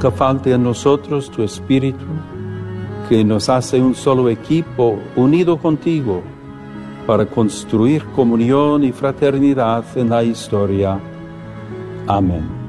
nunca falte a nosotros tu Espíritu, que nos hace un solo equipo unido contigo para construir comunión y fraternidad en la historia. Amén.